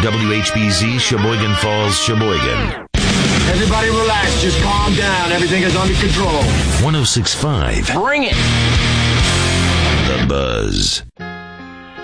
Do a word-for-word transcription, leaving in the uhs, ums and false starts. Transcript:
W H B Z, Sheboygan Falls, Sheboygan. Everybody relax. Just calm down. Everything is under control. one oh six point five. Bring it. The Buzz.